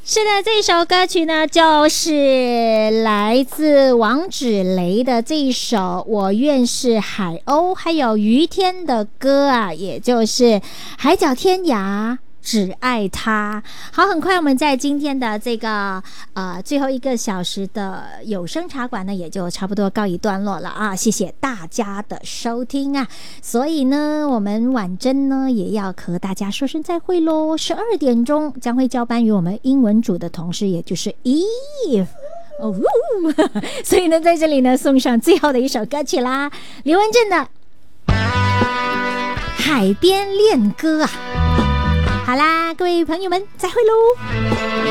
是的，这首歌曲呢，就是来自王芷蕾的这一首《我愿是海鸥》，还有于天的歌啊，也就是《海角天涯只爱他》。好，很快我们在今天的这个最后1个小时的有声茶馆呢，也就差不多告一段落了啊！谢谢大家的收听啊！所以呢，我们婉珍呢也要和大家说声再会咯。12点钟将会交班于我们英文组的同事，也就是 Eve。哦，所以呢，在这里呢送上最后的一首歌曲啦，刘文正的《海边恋歌》啊。好啦，各位朋友们，再会喽。